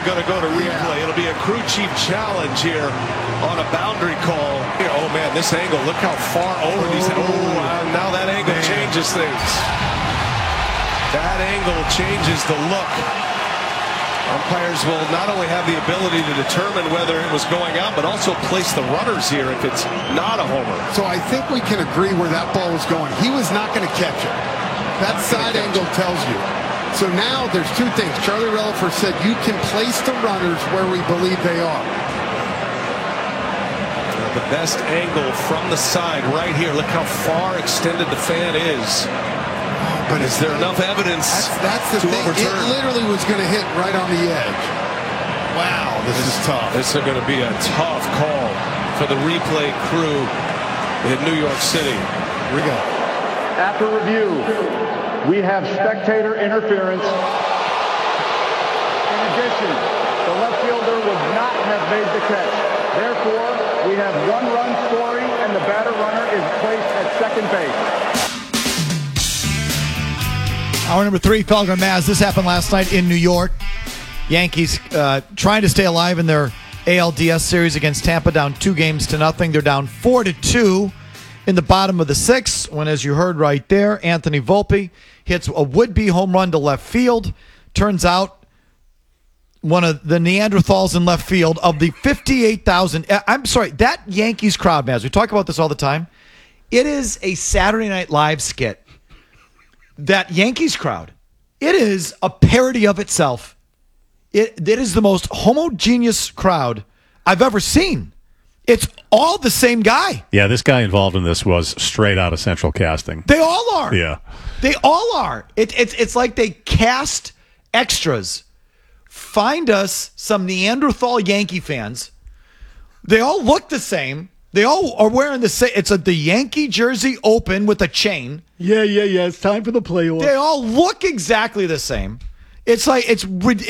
going to go to replay. It'll be a crew chief challenge here on a boundary call. Oh, man, this angle. Look how far over these. Now that angle changes things. That angle changes the look. Umpires will not only have the ability to determine whether it was going out, but also place the runners here if it's not a homer. So I think we can agree where that ball was going. He was not going to catch it. That side angle tells you. So now there's two things. Charlie Relaford said you can place the runners where we believe they are. The best angle from the side right here. Look how far extended the fan is. But is there enough evidence that's the to thing. overturn? It literally was going to hit right on the edge. Wow, this is tough. This is going to be a tough call for the replay crew in New York City. Here we go. After review, we have spectator interference. In addition, the left fielder would not have made the catch. Therefore, we have one run scoring, and the batter runner is placed at second base. Hour number 3, Felger and Maz. This happened last night in New York. Yankees trying to stay alive in their ALDS series against Tampa, down 2-0. They're down 4-2 in the bottom of the 6th when, as you heard right there, Anthony Volpe hits a would-be home run to left field. Turns out one of the Neanderthals in left field of the 58,000. I'm sorry, that Yankees crowd, Maz, we talk about this all the time. It is a Saturday Night Live skit. That Yankees crowd, it is a parody of itself. It is the most homogeneous crowd I've ever seen. It's all the same guy. Yeah, this guy involved in this was straight out of Central Casting. They all are. Yeah. They all are. It's like they cast extras. Find us some Neanderthal Yankee fans. They all look the same. They all are wearing the same. It's the Yankee jersey open with a chain. Yeah. It's time for the playoffs. They all look exactly the same. It's like it's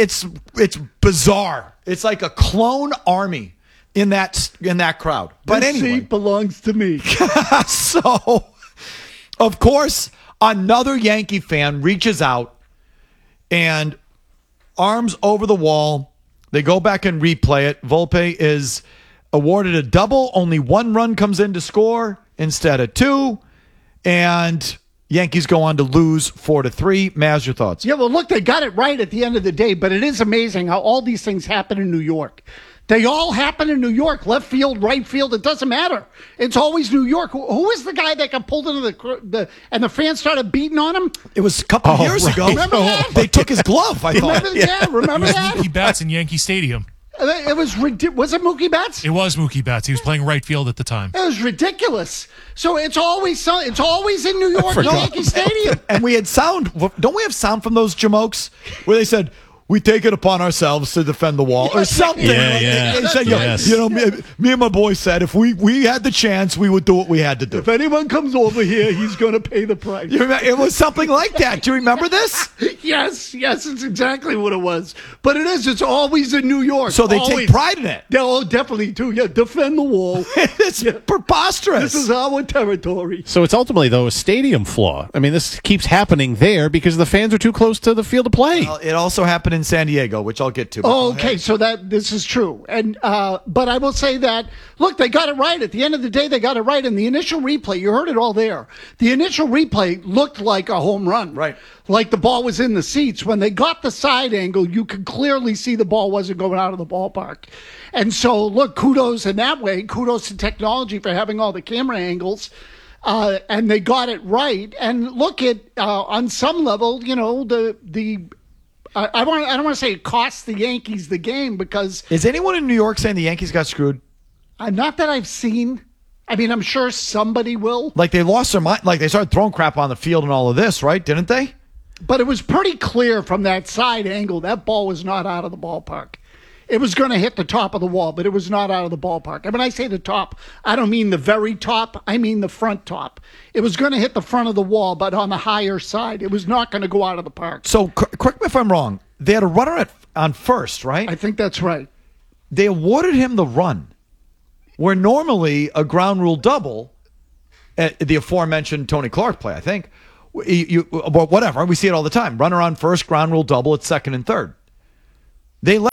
bizarre. It's like a clone army in that crowd. But this anyway, seat belongs to me. So, of course, another Yankee fan reaches out and arms over the wall. They go back and replay it. Volpe is awarded a double. Only one run comes in to score instead of two. And Yankees go on to lose 4-3. Maz, your thoughts? Yeah, well, look, they got it right at the end of the day, but it is amazing how all these things happen in New York. They all happen in New York. Left field, right field, it doesn't matter. It's always New York. Who is the guy that got pulled into and the fans started beating on him? It was a couple of years ago. Remember that? They took his glove, I thought. Remember that? Mookie Betts in Yankee Stadium. It was ridiculous. Was it Mookie Betts? It was Mookie Betts. He was playing right field at the time. It was ridiculous. So it's always in New York, Yankee Stadium. And we had sound. Don't we have sound from those jamokes where they said, we take it upon ourselves to defend the wall or something? Yeah. They said, Yes. me and my boy said if we had the chance, we would do what we had to do. If anyone comes over here, he's going to pay the price. It was something like that. Do you remember this? Yes, it's exactly what it was. But it's always in New York. So they always. take pride in it. Oh, definitely do. Yeah, defend the wall. It's preposterous. This is our territory. So it's ultimately, though, a stadium flaw. I mean, this keeps happening there because the fans are too close to the field of play. Well, it also happened in San Diego, which I'll get to. Oh, okay, so this is true. And but I will say that, look, they got it right. At the end of the day, they got it right. In the initial replay, you heard it all there. The initial replay looked like a home run. Right. Like the ball was in the seats. When they got the side angle, you could clearly see the ball wasn't going out of the ballpark. And so, look, kudos in that way. Kudos to technology for having all the camera angles. And they got it right. And look, on some level, I don't want to say it cost the Yankees the game because is anyone in New York saying the Yankees got screwed? Not that I've seen. I mean, I'm sure somebody will. Like they lost their mind. Like they started throwing crap on the field and all of this, right? Didn't they? But it was pretty clear from that side angle that ball was not out of the ballpark. It was going to hit the top of the wall, but it was not out of the ballpark. And when I say the top, I don't mean the very top. I mean the front top. It was going to hit the front of the wall, but on the higher side. It was not going to go out of the park. So, correct me if I'm wrong. They had a runner on first, right? I think that's right. They awarded him the run, where normally a ground rule double, the aforementioned Tony Clark play, I think, but whatever. We see it all the time. Runner on first, ground rule double at second and third. They let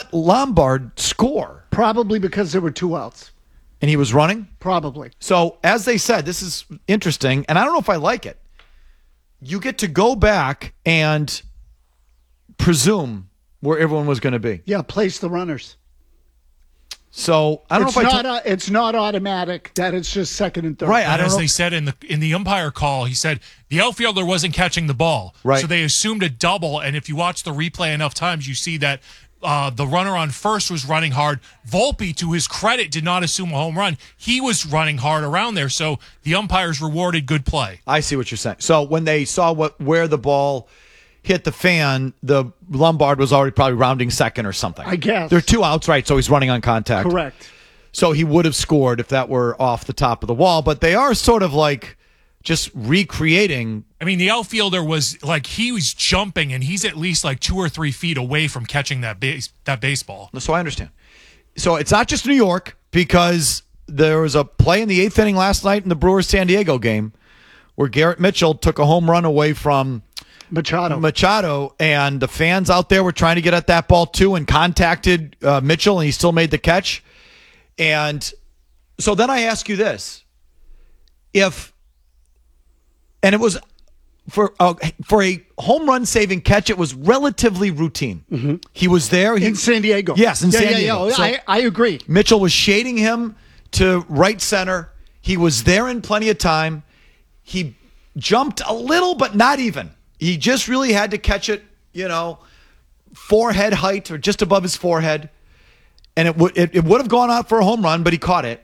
let Lombard score. Probably because there were 2 outs. And he was running? Probably. So, as they said, this is interesting, and I don't know if I like it. You get to go back and presume where everyone was going to be. Yeah, place the runners. So, I don't know if it's not automatic that it's just second and third. Right. And as they said in the umpire call, he said the outfielder wasn't catching the ball. Right. So they assumed a double, and if you watch the replay enough times, you see that the runner on first was running hard. Volpe, to his credit, did not assume a home run. He was running hard around there, so the umpires rewarded good play. I see what you're saying. So when they saw where the ball hit the fan, the Lombard was already probably rounding second or something. I guess. There are 2 outs, right? So he's running on contact. Correct. So he would have scored if that were off the top of the wall. But they are sort of like just recreating. I mean, the outfielder was like, he was jumping, and he's at least like 2 or 3 feet away from catching that baseball. So I understand. So it's not just New York, because there was a play in the 8th inning last night in the Brewers-San Diego game where Garrett Mitchell took a home run away from Machado, and the fans out there were trying to get at that ball too and contacted Mitchell, and he still made the catch. And so then I ask you this. And it was for a home run saving catch, it was relatively routine. Mm-hmm. He was there. In San Diego. Yes, in San Diego. Yeah. So I agree. Mitchell was shading him to right center. He was there in plenty of time. He jumped a little, but not even. He just really had to catch it, forehead height or just above his forehead. And it would have gone out for a home run, but he caught it.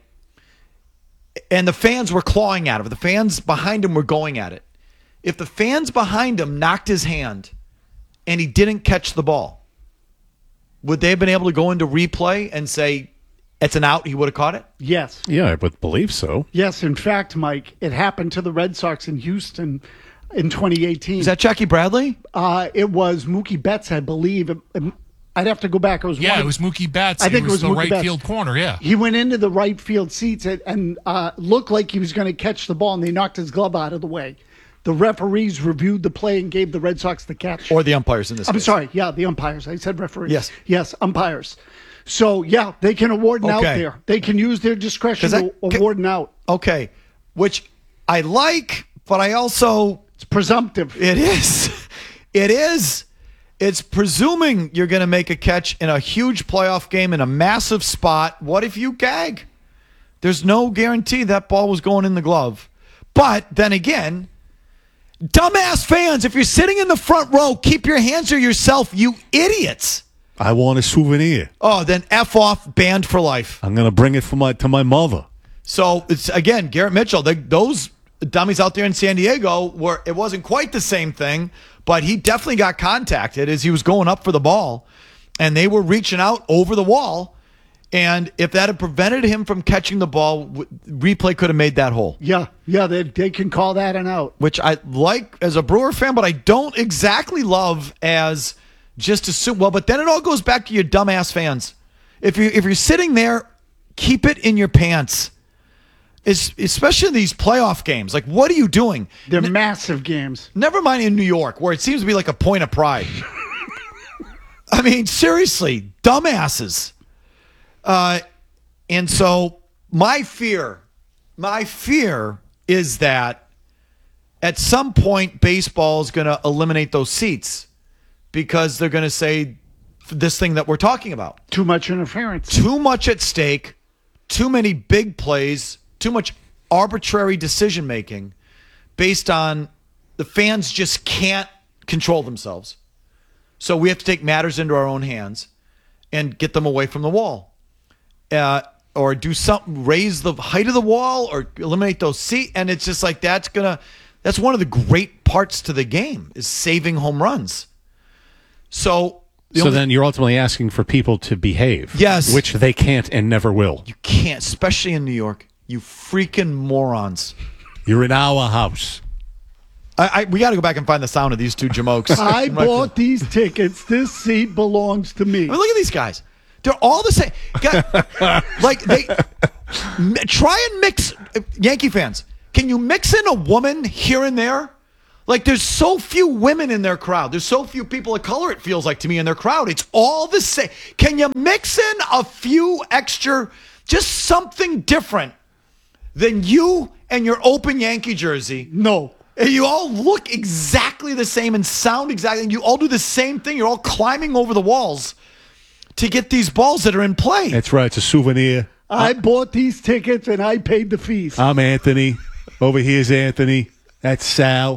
And the fans were clawing at it. The fans behind him were going at it. If the fans behind him knocked his hand and he didn't catch the ball, would they have been able to go into replay and say, it's an out, he would have caught it? Yes. Yeah, I would believe so. Yes, in fact, Mike, it happened to the Red Sox in Houston in 2018. Is that Jackie Bradley? It was Mookie Betts, I believe. I'd have to go back. It was Mookie Betts. I think it was the Mookie right Betts. field corner, yeah. He went into the right field seats and looked like he was going to catch the ball, and they knocked his glove out of the way. The referees reviewed the play and gave the Red Sox the catch. Or the umpires in this case. I'm sorry. Yeah, the umpires. I said referees. Yes. Yes, umpires. So, yeah, they can award an out there. They can use their discretion to award an out. Okay, which I like, but I also... It's presumptive. It is. It is. It's presuming you're going to make a catch in a huge playoff game in a massive spot. What if you gag? There's no guarantee that ball was going in the glove. But then again, dumbass fans, if you're sitting in the front row, keep your hands to yourself, you idiots. I want a souvenir. Oh, then F off, banned for life. I'm going to bring it to my mother. So, it's again, Garrett Mitchell, those dummies out there in San Diego, it wasn't quite the same thing, but he definitely got contacted as he was going up for the ball, and they were reaching out over the wall, and if that had prevented him from catching the ball, replay could have made that hole. Yeah, they can call that an out. Which I like as a Brewer fan, but I don't exactly love as just assume. Well, but then it all goes back to your dumbass fans. If you're sitting there, keep it in your pants. Especially in these playoff games. Like, what are you doing? They're massive games. Never mind in New York, where it seems to be like a point of pride. I mean, seriously, dumbasses. And so my fear is that at some point baseball is going to eliminate those seats because they're going to say this thing that we're talking about. Too much interference. Too much at stake. Too many big plays. Too much arbitrary decision making based on the fans just can't control themselves. So we have to take matters into our own hands and get them away from the wall. Or do something, raise the height of the wall or eliminate those seats. And it's just like that's one of the great parts to the game is saving home runs. So then you're ultimately asking for people to behave. Yes. Which they can't and never will. You can't, especially in New York. You freaking morons. You're in our house. We got to go back and find the sound of these two jamokes. I bought these tickets. This seat belongs to me. I mean, look at these guys. They're all the same. Like they try and mix. Yankee fans, can you mix in a woman here and there? Like, there's so few women in their crowd. There's so few people of color, it feels like to me, in their crowd. It's all the same. Can you mix in a few extra, just something different than you and your open Yankee jersey? No. And you all look exactly the same and sound exactly, and you all do the same thing. You're all climbing over the walls to get these balls that are in play. That's right. It's a souvenir. I bought these tickets and I paid the fees. I'm Anthony. Over here's Anthony. That's Sal.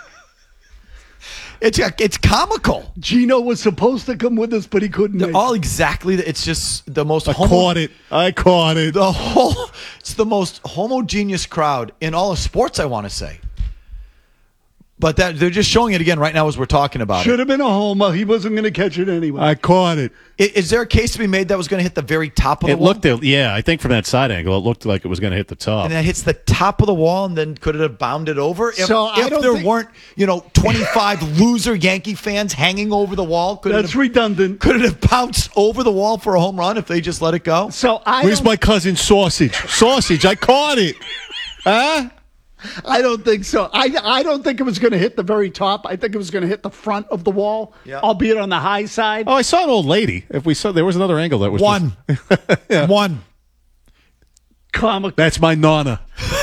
It's comical. Gino was supposed to come with us, but he couldn't. They're all exactly. It's just the most. I caught it. It's the most homogeneous crowd in all of sports, I want to say. But that they're just showing it again right now as we're talking about Should have been a homer. He wasn't going to catch it anyway. I caught it. Is there a case to be made that was going to hit the very top of the wall? I think from that side angle, it looked like it was going to hit the top. And that hits the top of the wall, and then could it have bounded over? If there weren't, 25 loser Yankee fans hanging over the wall, That's redundant. Could it have bounced over the wall for a home run if they just let it go? Where's my cousin Sausage? Sausage, I caught it. Huh? I don't think so. I don't think it was going to hit the very top. I think it was going to hit the front of the wall, albeit on the high side. Oh, I saw an old lady. If we saw, there was another angle that was one. One. Comic. That's my nana.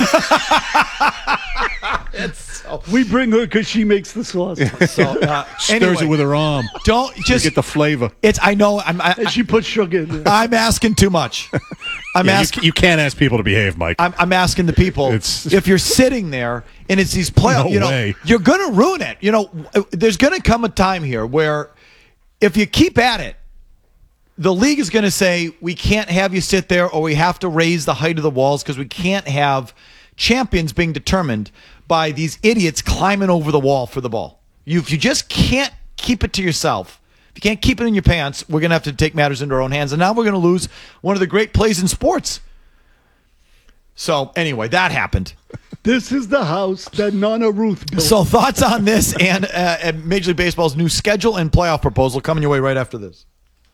We bring her because she makes the sauce. Stirs it with her arm. Don't just get the flavor. I know. And she puts sugar in there. I'm asking too much. You can't ask people to behave, Mike. I'm asking the people. If you're sitting there and it's these playoffs, you're going to ruin it. There's going to come a time here where if you keep at it, the league is going to say we can't have you sit there, or we have to raise the height of the walls because we can't have champions being determined by these idiots climbing over the wall for the ball. If you just can't keep it to yourself, if you can't keep it in your pants, we're going to have to take matters into our own hands. And now we're going to lose one of the great plays in sports. So anyway, that happened. This is the house that Nana Ruth built. So thoughts on this and Major League Baseball's new schedule and playoff proposal coming your way right after this.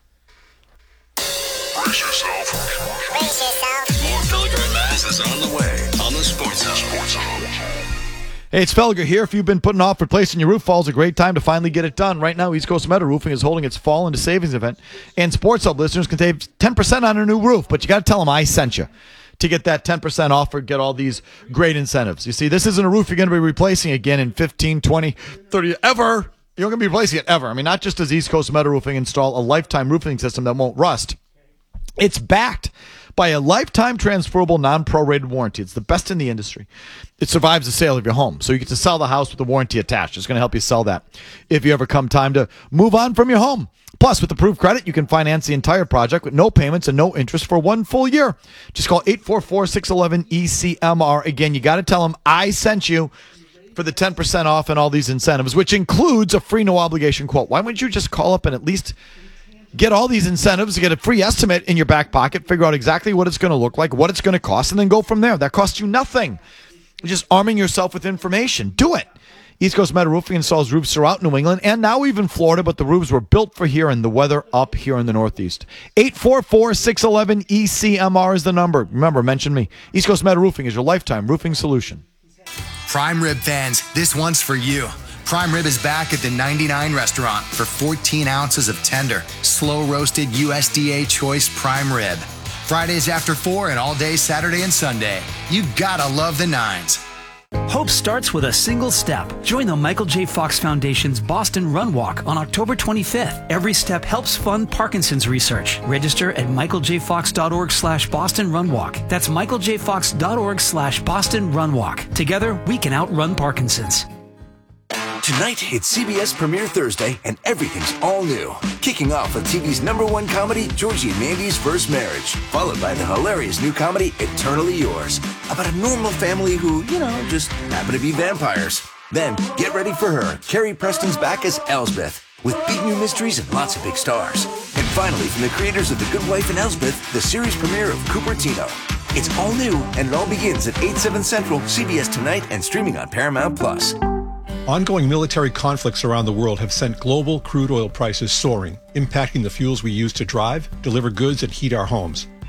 Brace yourself. More Felger and Maz is on the way on the Sports Zone. Hey, it's Felger here. If you've been putting off replacing your roof, fall's a great time to finally get it done. Right now, East Coast Metal Roofing is holding its Fall into Savings event, and Sports Hub listeners can save 10% on a new roof, but you got to tell them I sent you to get that 10% off or get all these great incentives. You see, this isn't a roof you're going to be replacing again in 15, 20, 30, ever. You're going to be replacing it ever. I mean, not just does East Coast Metal Roofing install a lifetime roofing system that won't rust. It's backed by a lifetime transferable non-prorated warranty. It's the best in the industry. It survives the sale of your home. So you get to sell the house with a warranty attached. It's going to help you sell that if you ever come time to move on from your home. Plus, with approved credit, you can finance the entire project with no payments and no interest for 1 full year. Just call 844-611-ECMR. Again, you got to tell them I sent you for the 10% off and all these incentives, which includes a free no-obligation quote. Why wouldn't you just call up and at least get all these incentives, get a free estimate in your back pocket, figure out exactly what it's going to look like, what it's going to cost, and then go from there? That costs you nothing. You're just arming yourself with information. Do it. East Coast Metal Roofing installs roofs throughout New England and now even Florida, but the roofs were built for here and the weather up here in the Northeast. 844-611-ECMR is the number. Remember, mention me. East Coast Metal Roofing is your lifetime roofing solution. Prime Rib fans, this one's for you. Prime Rib is back at the 99 restaurant for 14 ounces of tender, slow-roasted USDA choice prime rib. Fridays after 4 and all day Saturday and Sunday. You gotta love the nines. Hope starts with a single step. Join the Michael J. Fox Foundation's Boston Run Walk on October 25th. Every step helps fund Parkinson's research. Register at michaeljfox.org/Boston Run Walk. That's michaeljfox.org/Boston Run Walk. Together, we can outrun Parkinson's. Tonight, it's CBS Premiere Thursday, and everything's all new. Kicking off with TV's #1 comedy, Georgie and Mandy's First Marriage, followed by the hilarious new comedy, Eternally Yours, about a normal family who, just happen to be vampires. Then, get ready for her. Carrie Preston's back as Elsbeth, with big new mysteries and lots of big stars. And finally, from the creators of The Good Wife and Elsbeth, the series premiere of Cupertino. It's all new, and it all begins at 8/7 Central, CBS Tonight, and streaming on Paramount+. Ongoing military conflicts around the world have sent global crude oil prices soaring, impacting the fuels we use to drive, deliver goods, and heat our homes.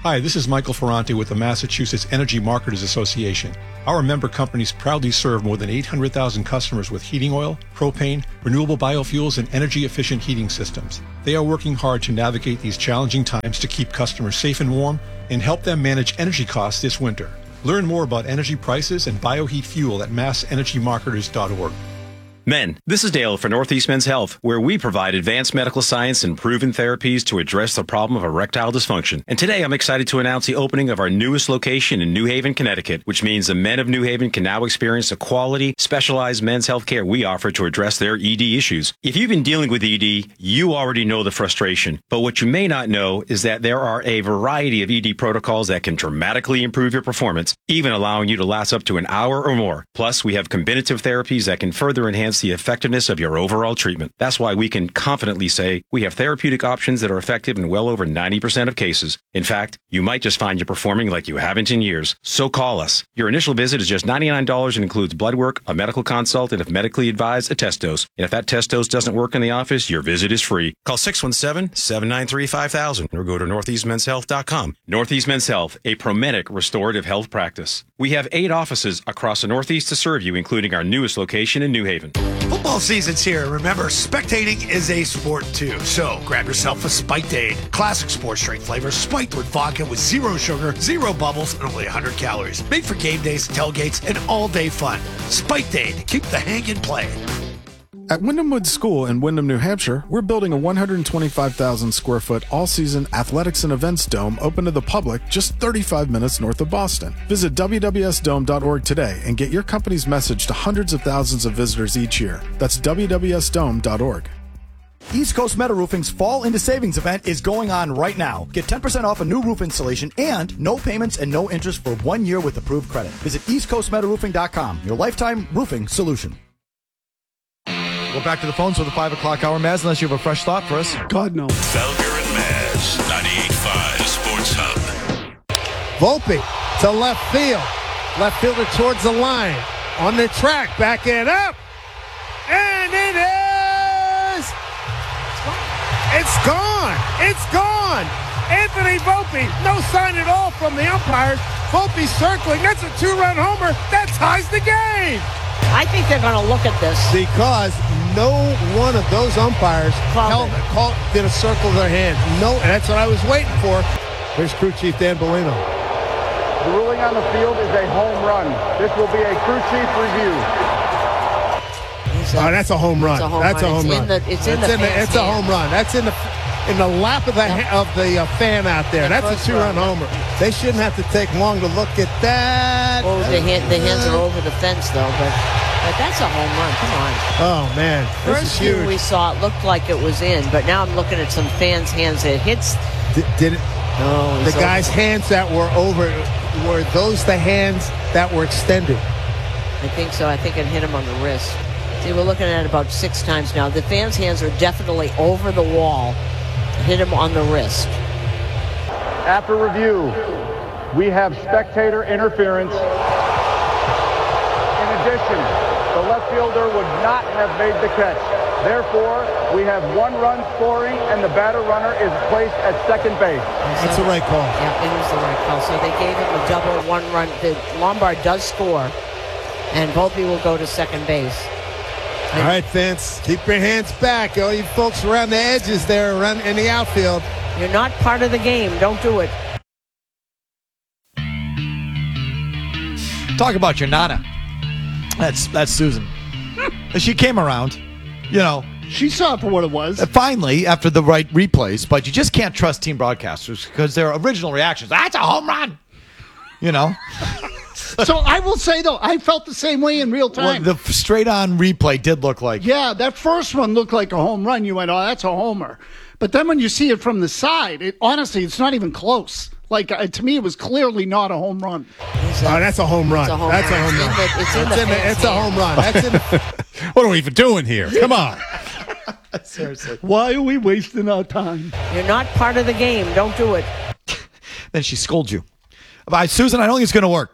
Hi, this is Michael Ferranti with the Massachusetts Energy Marketers Association. Our member companies proudly serve more than 800,000 customers with heating oil, propane, renewable biofuels, and energy-efficient heating systems. They are working hard to navigate these challenging times to keep customers safe and warm and help them manage energy costs this winter. Learn more about energy prices and bioheat fuel at massenergymarketers.org. Men, this is Dale for Northeast Men's Health, where we provide advanced medical science and proven therapies to address the problem of erectile dysfunction. And today I'm excited to announce the opening of our newest location in New Haven, Connecticut, which means the men of New Haven can now experience the quality, specialized men's health care we offer to address their ED issues. If you've been dealing with ED, you already know the frustration. But what you may not know is that there are a variety of ED protocols that can dramatically improve your performance, even allowing you to last up to an hour or more. Plus, we have combinative therapies that can further enhance the effectiveness of your overall treatment. That's why we can confidently say we have therapeutic options that are effective in well over 90% of cases. In fact, you might just find you performing like you haven't in years. So call us. Your initial visit is just $99 and includes blood work, a medical consult, and if medically advised, a test dose. And if that test dose doesn't work in the office, your visit is free. Call 617-793-5000 or go to northeastmenshealth.com. Northeast Men's Health, a Promedic restorative health practice. We have 8 offices across the Northeast to serve you, including our newest location in New Haven. Football season's here. Remember, spectating is a sport too. So grab yourself a Spiked-Aid. Classic sports drink flavor, spiked with vodka with 0 sugar, 0 bubbles, and only 100 calories. Made for game days, tailgates, and all-day fun. Spiked-Aid. Keep the hanging playing. At Wyndham Woods School in Wyndham, New Hampshire, we're building a 125,000 square foot all-season athletics and events dome open to the public just 35 minutes north of Boston. Visit wwsdome.org today and get your company's message to hundreds of thousands of visitors each year. That's wwsdome.org. East Coast Metal Roofing's Fall into Savings event is going on right now. Get 10% off a new roof installation and no payments and no interest for 1 year with approved credit. Visit eastcoastmetalroofing.com, your lifetime roofing solution. Go back to the phones for the 5 o'clock hour, Maz, unless you have a fresh thought for us. God, no. Felger and Maz, 98.5 Sports Hub. Volpe to left field. Left fielder towards the line. On the track, back it up. And it is. It's gone. It's gone. Anthony Volpe, no sign at all from the umpires. Volpe circling. That's a 2-run homer. That ties the game. I think they're going to look at this. Because no one of those umpires did a circle of their hand. No, that's what I was waiting for. Here's Crew Chief Dan Bellino. The ruling on the field is a home run. This will be a Crew Chief review. That's a home run. That's a home run. It's a home run. That's in the lap of the fan out there. That's a 2-run homer. They shouldn't have to take long to look at that. Oh, the hands are over the fence though, but that's a home run. Come on. Oh man, First view we saw it looked like it was in, but now I'm looking at some fans' hands. It hits. Did it? No. The guy's hands that were over, were those the hands that were extended? I think so. I think it hit him on the wrist. See, we're looking at it about 6 times now. The fans' hands are definitely over the wall. Hit him on the wrist. After review, we have spectator interference. In addition, the left fielder would not have made the catch. Therefore, we have 1 run scoring, and the batter runner is placed at second base. That's the right call. Yeah, it was the right call. So they gave him a double 1-run. The Lombard does score, and Volpe will go to second base. All right, fans, keep your hands back. All you folks around the edges there, around in the outfield. You're not part of the game. Don't do it. Talk about your Nana. That's Susan. She came around, She saw it for what it was. Finally, after the right replays, but you just can't trust team broadcasters because their original reactions, that's a home run. So I will say, though, I felt the same way in real time. Well, the straight-on replay did look like... Yeah, that first one looked like a home run. You went, oh, that's a homer. But then when you see it from the side, honestly, it's not even close. Like, to me, it was clearly not a home run. That's a home run. That's a home run. It's a home run. That's in the... What are we even doing here? Come on. Seriously. Why are we wasting our time? You're not part of the game. Don't do it. Then she scolds you. Susan, I don't think it's going to work.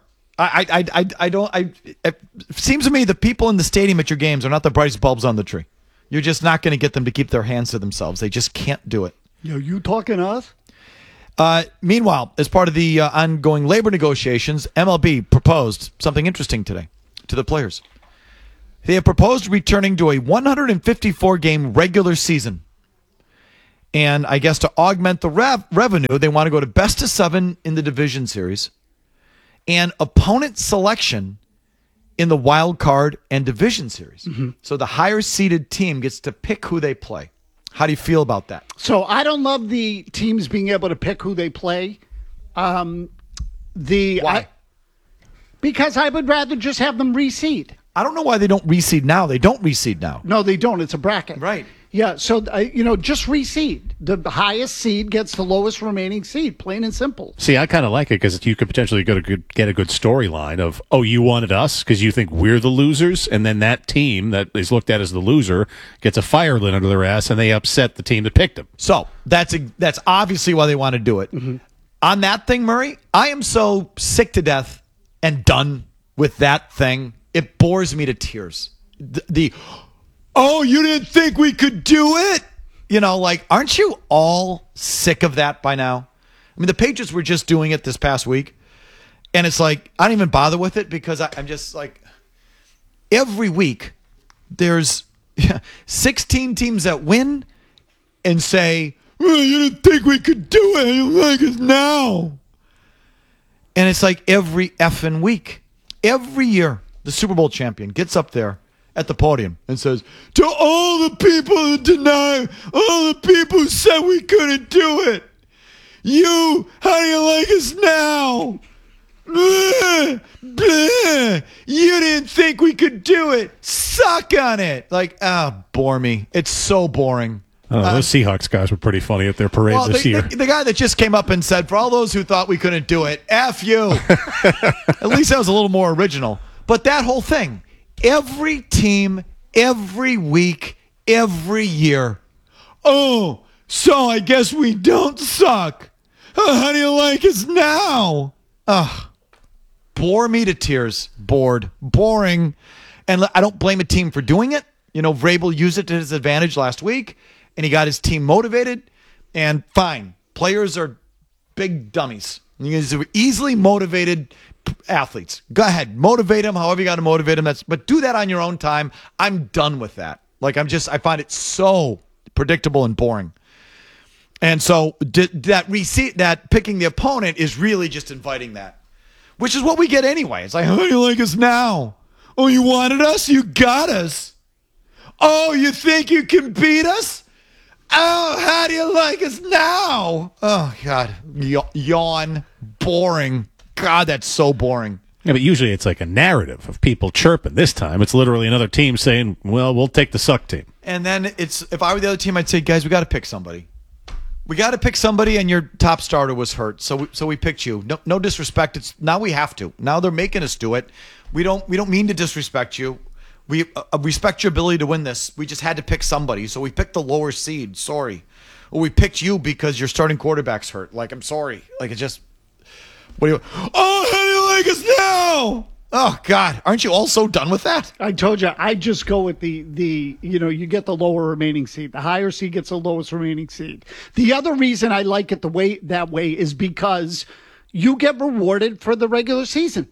It seems to me the people in the stadium at your games are not the brightest bulbs on the tree. You're just not going to get them to keep their hands to themselves. They just can't do it. You talking to us? Meanwhile, as part of the ongoing labor negotiations, MLB proposed something interesting today to the players. They have proposed returning to a 154-game regular season. And I guess to augment the revenue, they want to go to best of 7 in the division series and opponent selection in the wild card and division series. Mm-hmm. So the higher seeded team gets to pick who they play. How do you feel about that? So I don't love the teams being able to pick who they play. Why? Because I would rather just have them reseed. I don't know why they don't reseed now. They don't reseed now. No, they don't. It's a bracket. Right. Yeah, so, just reseed. The highest seed gets the lowest remaining seed, plain and simple. See, I kind of like it because you could potentially get a good storyline of, oh, you wanted us because you think we're the losers, and then that team that is looked at as the loser gets a fire lit under their ass, and they upset the team that picked them. So that's obviously why they want to do it. Mm-hmm. On that thing, Murray, I am so sick to death and done with that thing. It bores me to tears. Oh, you didn't think we could do it? Aren't you all sick of that by now? I mean, the Patriots were just doing it this past week, and it's like, I don't even bother with it because I'm just like, every week there's 16 teams that win and say, well, you didn't think we could do it. You like us now. And it's like every effing week, every year, the Super Bowl champion gets up there at the podium and says, to all the people who deny, all the people who said we couldn't do it, how do you like us now? Blah, blah. You didn't think we could do it. Suck on it. Bore me. It's so boring. Those Seahawks guys were pretty funny at their parade this year. The guy that just came up and said, for all those who thought we couldn't do it, F you. At least that was a little more original. But that whole thing, every team, every week, every year. Oh, so I guess we don't suck. How do you like us now? Bore me to tears. Bored. Boring. And I don't blame a team for doing it. Vrabel used it to his advantage last week, and he got his team motivated. And fine. Players are big dummies. These are easily motivated athletes. Go ahead, motivate them however you got to motivate them. But do that on your own time. I'm done with that. I find it so predictable and boring. And so that picking the opponent is really just inviting that, which is what we get anyway. It's like, how do you like us now? Oh, you wanted us? You got us. Oh, you think you can beat us? Oh, how do you like us now? Oh, God. Yawn. Boring. God, that's so boring. Yeah, but usually it's like a narrative of people chirping. This time it's literally another team saying, well, we'll take the suck team. And then if I were the other team, I'd say, guys, we got to pick somebody. We got to pick somebody, and your top starter was hurt, so we picked you. No disrespect. Now we have to. Now they're making us do it. We don't mean to disrespect you. We respect your ability to win this. We just had to pick somebody, so we picked the lower seed. Sorry. Or we picked you because your starting quarterback's hurt. I'm sorry. It's just... how do you like us now? Oh, God. Aren't you all so done with that? I told you, I just go with the you get the lower remaining seed. The higher seed gets the lowest remaining seed. The other reason I like it that way is because you get rewarded for the regular season.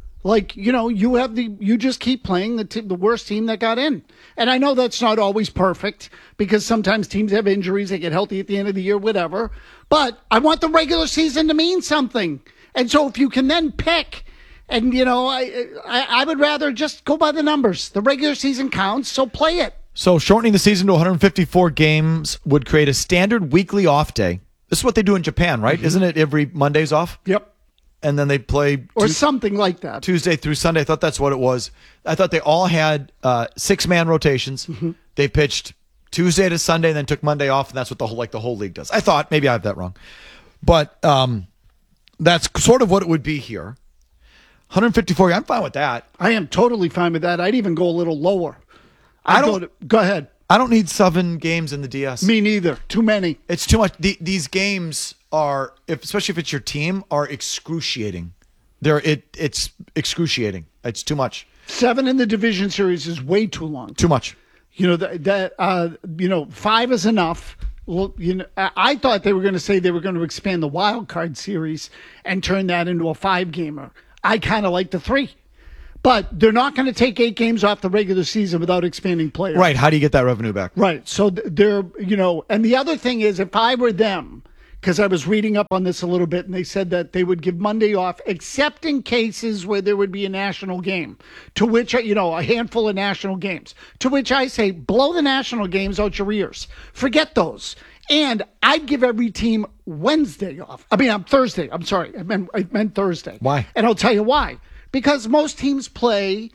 You just keep playing the worst team that got in. And I know that's not always perfect because sometimes teams have injuries, they get healthy at the end of the year, whatever. But I want the regular season to mean something. And so if you can then pick, and, I would rather just go by the numbers. The regular season counts, so play it. So shortening the season to 154 games would create a standard weekly off day. This is what they do in Japan, right? Mm-hmm. Isn't it every Monday's off? Yep. And then they play... Or something like that. Tuesday through Sunday. I thought that's what it was. I thought they all had 6-man rotations. Mm-hmm. They pitched Tuesday to Sunday and then took Monday off, and that's what the whole league does. I thought. Maybe I have that wrong. But that's sort of what it would be here. 154, I'm fine with that. I am totally fine with that. I'd even go a little lower. Go ahead. I don't need 7 games in the DS. Me neither. Too many. It's too much. These games are, especially if it's your team, are excruciating. It's excruciating. It's too much. 7 in the division series is way too long. Too much. 5 is enough. Well, I thought they were going to say they were going to expand the wild card series and turn that into a 5-gamer. I kind of like the 3. But they're not going to take 8 games off the regular season without expanding players. Right. How do you get that revenue back? Right. So they're, and the other thing is, if I were them, because I was reading up on this a little bit, and they said that they would give Monday off, except in cases where there would be a national game, to which, a handful of national games, to which I say, blow the national games out your ears. Forget those. And I'd give every team Wednesday off. Thursday. I'm sorry. I meant Thursday. Why? And I'll tell you why. Because most teams play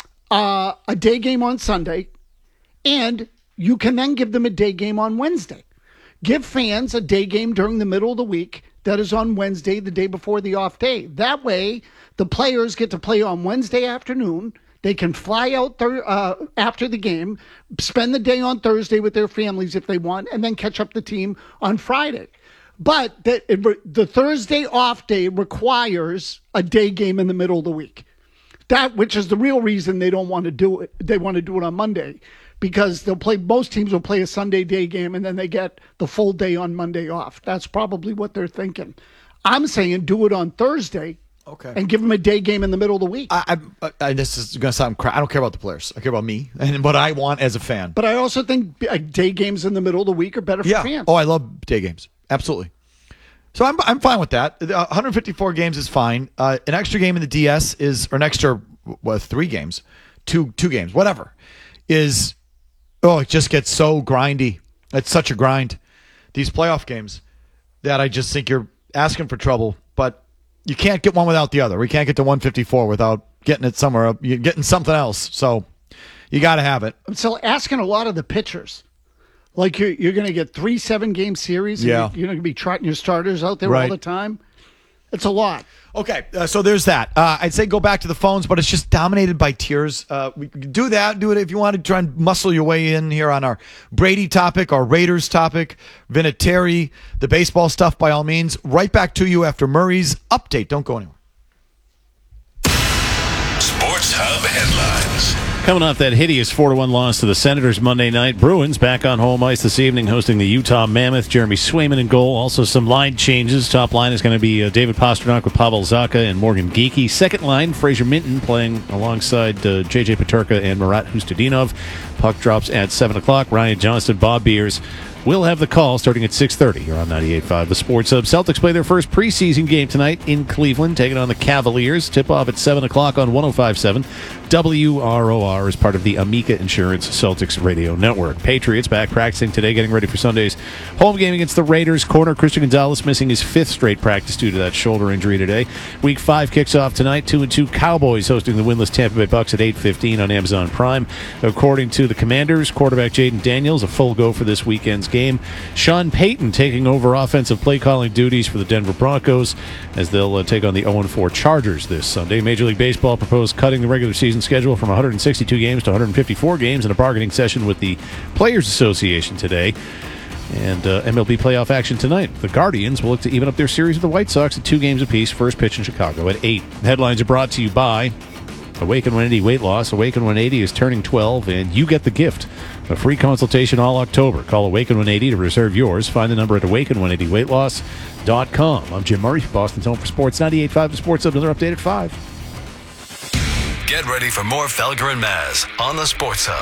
a day game on Sunday, and you can then give them a day game on Wednesday. Give fans a day game during the middle of the week that is on Wednesday, the day before the off day. That way, the players get to play on Wednesday afternoon. They can fly out after the game, spend the day on Thursday with their families if they want, and then catch up the team on Friday. But the Thursday off day requires a day game in the middle of the week. Which is the real reason they don't want to do it. They want to do it on Monday because most teams will play a Sunday day game and then they get the full day on Monday off. That's probably what they're thinking. I'm saying do it on Thursday. Okay. And give them a day game in the middle of the week. This is going to sound crap. I don't care about the players. I care about me and what I want as a fan. But I also think day games in the middle of the week are better for fans. Oh, I love day games. Absolutely. So I'm fine with that. 154 games is fine. An extra game in the DS or an extra 3 games, two games, whatever, it just gets so grindy. It's such a grind. These playoff games that I just think you're asking for trouble, but you can't get one without the other. We can't get to 154 without getting it somewhere. You're getting something else. So you got to have it. I'm still asking a lot of the pitchers. Like you're going to get 3 7-game series. And Yeah. You're going to be trotting your starters out there all the time. It's a lot. Okay, so there's that. I'd say go back to the phones, but it's just dominated by tears. We can do that. Do it if you want to try and muscle your way in here on our Brady topic, our Raiders topic, Vinatieri, the baseball stuff, by all means. Right back to you after Murray's update. Don't go anywhere. Sports Hub headlines. Coming off that hideous 4-1 loss to the Senators Monday night, Bruins back on home ice this evening hosting the Utah Mammoth. Jeremy Swayman in goal. Also some line changes. Top line is going to be David Pastrnak with Pavel Zacha and Morgan Geekie. Second line, Fraser Minton playing alongside J.J. Peterka and Marat Hustadinov. Puck drops at 7 o'clock. Ryan Johnston, Bob Beers will have the call starting at 6:30 here on 98.5 The Sports Hub. Celtics play their first preseason game tonight in Cleveland, taking on the Cavaliers. Tip-off at 7 o'clock on 105.7 WROR as part of the Amica Insurance Celtics radio network. Patriots back practicing today, getting ready for Sunday's home game against the Raiders. Corner Christian Gonzalez missing his 5th straight practice due to that shoulder injury today. Week 5 kicks off tonight. 2-2 Cowboys hosting the winless Tampa Bay Bucks at 8:15 on Amazon Prime. According to the Commanders, quarterback Jaden Daniels a full go for this weekend's game. Sean Payton taking over offensive play calling duties for the Denver Broncos as they'll take on the 0-4 Chargers this Sunday. Major League Baseball proposed cutting the regular season schedule from 162 games to 154 games in a bargaining session with the Players Association today. And MLB playoff action tonight. The Guardians will look to even up their series with the White Sox at 2 games apiece. First pitch in Chicago at 8. Headlines are brought to you by Awaken 180 Weight Loss. Awaken 180 is turning 12, and you get the gift. A free consultation all October. Call Awaken 180 to reserve yours. Find the number at awaken180weightloss.com. I'm Jim Murray, Boston's Home for Sports. 98.5 The Sports Hub. Another update at 5. Get ready for more Felger and Maz on the Sports Hub.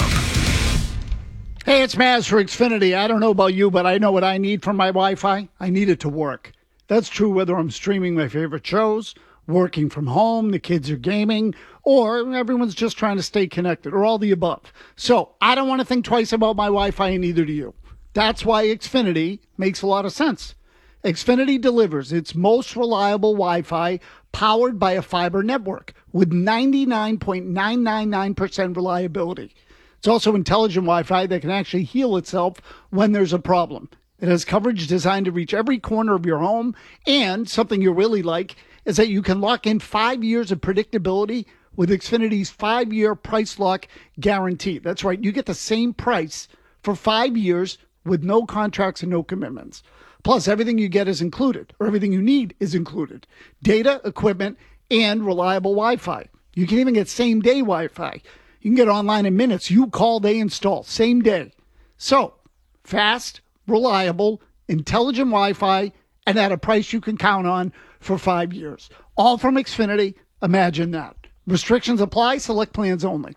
Hey, it's Maz for Xfinity. I don't know about you, but I know what I need from my Wi-Fi. I need it to work. That's true whether I'm streaming my favorite shows, working from home, the kids are gaming, or everyone's just trying to stay connected, or all the above. So I don't want to think twice about my Wi-Fi, and neither do you. That's why Xfinity makes a lot of sense. Xfinity delivers its most reliable Wi-Fi powered by a fiber network with 99.999% reliability. It's also intelligent Wi-Fi that can actually heal itself when there's a problem. It has coverage designed to reach every corner of your home, and something you really like is that you can lock in 5 years of predictability with Xfinity's 5-year price lock guarantee. That's right, you get the same price for 5 years with no contracts and no commitments. Plus, everything you get is included, or everything you need is included. Data, equipment, and reliable Wi-Fi. You can even get same-day Wi-Fi. You can get online in minutes. You call, they install. Same day. So, fast, reliable, intelligent Wi-Fi, and at a price you can count on for 5 years. All from Xfinity. Imagine that. Restrictions apply. Select plans only.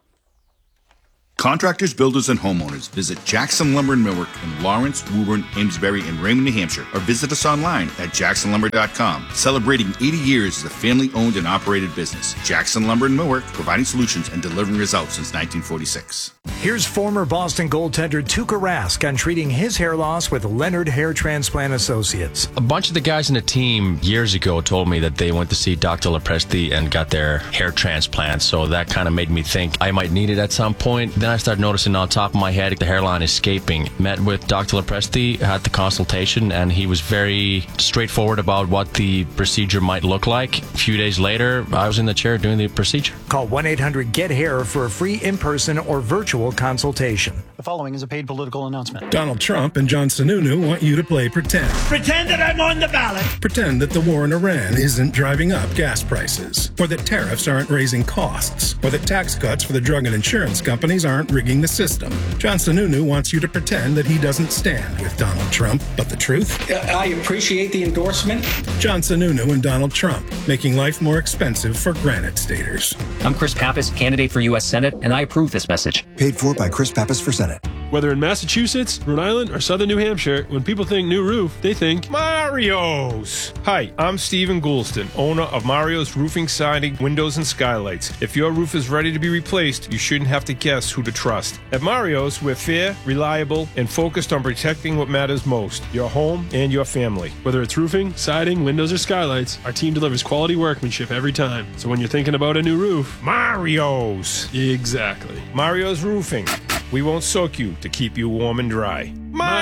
Contractors, builders, and homeowners, visit Jackson Lumber in Millwork in Lawrence, Woburn, Amesbury, and Raymond, New Hampshire, or visit us online at jacksonlumber.com. Celebrating 80 years as a family-owned and operated business. Jackson Lumber in Millwork, providing solutions and delivering results since 1946. Here's former Boston goaltender Tuukka Rask on treating his hair loss with Leonard Hair Transplant Associates. A bunch of the guys in the team years ago told me that they went to see Dr. Lepresti and got their hair transplant, so that kind of made me think I might need it at some point. Then I started noticing on top of my head the hairline escaping. Met with Dr. Lepresti, had the consultation, and he was very straightforward about what the procedure might look like. A few days later, I was in the chair doing the procedure. Call 1-800-GET-HAIR for a free in-person or virtual consultation. The following is a paid political announcement. Donald Trump and John Sununu want you to play pretend. Pretend that I'm on the ballot. Pretend that the war in Iran isn't driving up gas prices, or that tariffs aren't raising costs, or that tax cuts for the drug and insurance companies aren't rigging the system. John Sununu wants you to pretend that he doesn't stand with Donald Trump, but the truth? I appreciate the endorsement. John Sununu and Donald Trump, making life more expensive for Granite Staters. I'm Chris Pappas, candidate for U.S. Senate, and I approve this message. Paid for by Chris Pappas for Senate. Whether in Massachusetts, Rhode Island, or southern New Hampshire, when people think new roof, they think Mario's. Hi, I'm Stephen Goulston, owner of Mario's Roofing, Siding, Windows, and Skylights. If your roof is ready to be replaced, you shouldn't have to guess who to trust. At Mario's, we're fair, reliable, and focused on protecting what matters most, your home and your family. Whether it's roofing, siding, windows, or skylights, our team delivers quality workmanship every time. So when you're thinking about a new roof, Mario's. Exactly. Mario's Roofing. We won't soak you to keep you warm and dry.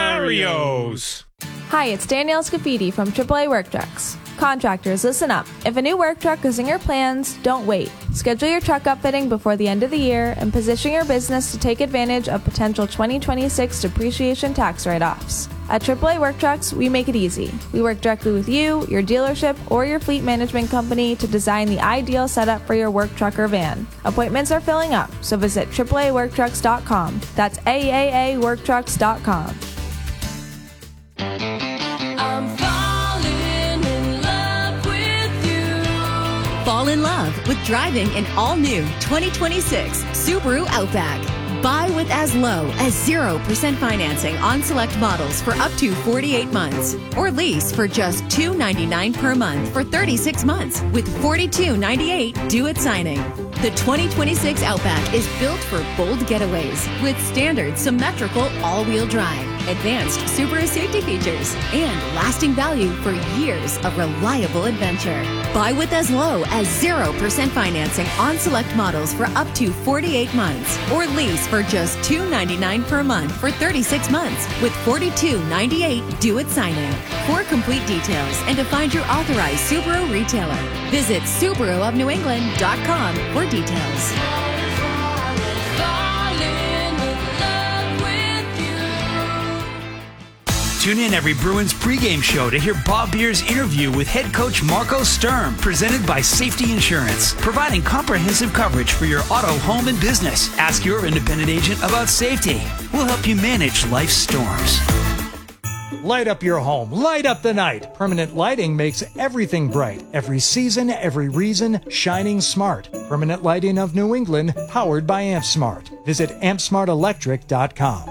Mario's! Hi, it's Danielle Scafidi from AAA Work Trucks. Contractors, listen up. If a new work truck is in your plans, don't wait. Schedule your truck upfitting before the end of the year and position your business to take advantage of potential 2026 depreciation tax write-offs. At AAA Work Trucks, we make it easy. We work directly with you, your dealership, or your fleet management company to design the ideal setup for your work truck or van. Appointments are filling up, so visit AAAWorkTrucks.com. That's AAAWorkTrucks.com. Fall in love with driving an all-new 2026 Subaru Outback. Buy with as low as 0% financing on select models for up to 48 months. Or lease for just $299 per month for 36 months with $42.98 due at signing. The 2026 Outback is built for bold getaways with standard symmetrical all-wheel drive, advanced Subaru safety features, and lasting value for years of reliable adventure. Buy with as low as 0% financing on select models for up to 48 months. Or lease for just $299 per month for 36 months with $42.98 due at signing. For complete details and to find your authorized Subaru retailer, visit SubaruofNewEngland.com for details. Tune in every Bruins pregame show to hear Bob Beer's interview with head coach Marco Sturm, presented by Safety Insurance, providing comprehensive coverage for your auto, home, and business. Ask your independent agent about safety. We'll help you manage life's storms. Light up your home. Light up the night. Permanent lighting makes everything bright. Every season, every reason, shining smart. Permanent Lighting of New England, powered by AmpSmart. Visit ampsmartelectric.com.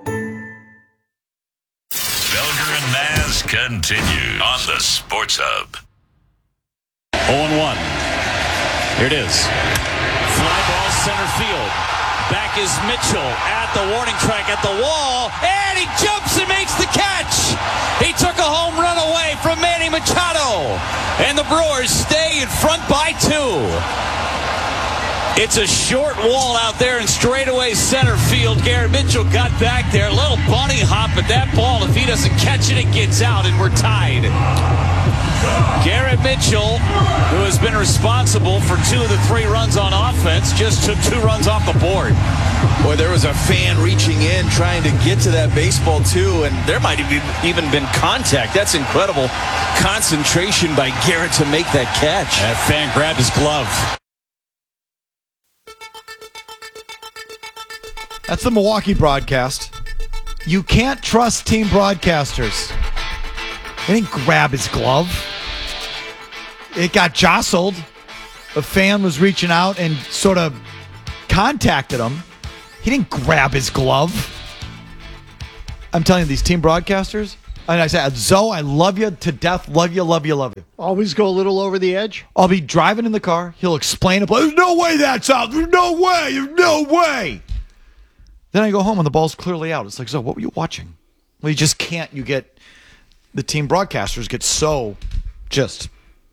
Felger and Maz continue on the Sports Hub. 0-1. Here it is. Fly ball center field. Back is Mitchell at the warning track at the wall, and he jumps and makes the catch. He took a home run away from Manny Machado, and the Brewers stay in front by 2. It's a short wall out there in straightaway center field. Garrett Mitchell got back there, a little bunny hop at that ball. If he doesn't catch it, it gets out, and we're tied. Garrett Mitchell, who has been responsible for 2 of the 3 runs on offense, just took 2 runs off the board. Boy, there was a fan reaching in, trying to get to that baseball, too, and there might have even been contact. That's incredible concentration by Garrett to make that catch. That fan grabbed his glove. That's the Milwaukee broadcast. You can't trust team broadcasters. They didn't grab his glove. It got jostled. A fan was reaching out and sort of contacted him. He didn't grab his glove. I'm telling you, these team broadcasters, and I said, Zoe, I love you to death. Love you, love you, love you. Always go a little over the edge. I'll be driving in the car. He'll explain it. There's no way that's out. There's no way. There's no way. Then I go home and the ball's clearly out. It's like, Zoe, what were you watching? Well, you just can't. You get, the team broadcasters get so just